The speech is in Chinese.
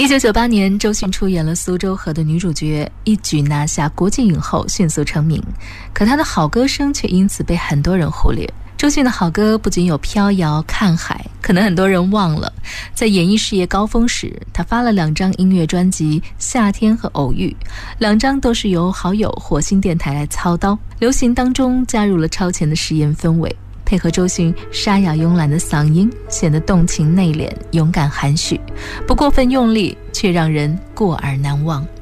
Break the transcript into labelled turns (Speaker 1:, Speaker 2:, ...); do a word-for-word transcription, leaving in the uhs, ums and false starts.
Speaker 1: 一九九八年，周迅出演了《苏州河》的女主角，一举拿下国际影后，迅速成名。可她的好歌声却因此被很多人忽略。周迅的好歌不仅有《飘摇》《看海》，可能很多人忘了，在演艺事业高峰时，她发了两张音乐专辑《夏天》和《偶遇》，两张都是由好友火星电台来操刀，流行当中加入了超前的实验氛围，配合周迅沙哑慵懒的嗓音，显得动情内敛、勇敢含蓄，不过分用力，却让人过耳难忘。